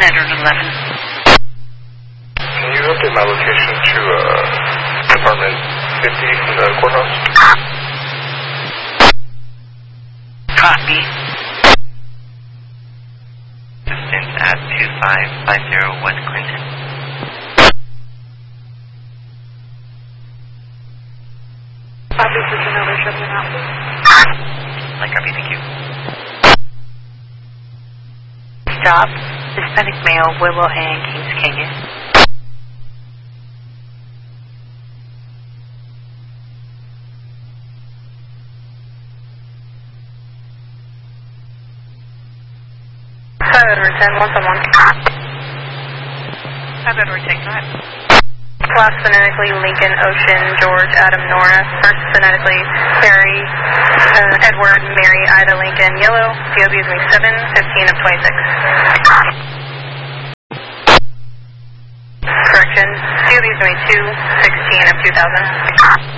Edward 11. Can you update my location to apartment 50 from the courthouse? Copy. Assistant at 2550 West Clinton. Copy, this is another shipping out. Like copy, thank you. Stop. Hispanic male, Willow and Kings Canyon. Edward 10, 171. Edward, take that. Last phonetically Lincoln, Ocean, George, Adam, Nora. First phonetically Harry, Edward, Mary, Ida, Lincoln, Yellow. DOB is me 7, 15 of 26. Correction. DOB is me 2, 16 of 2000.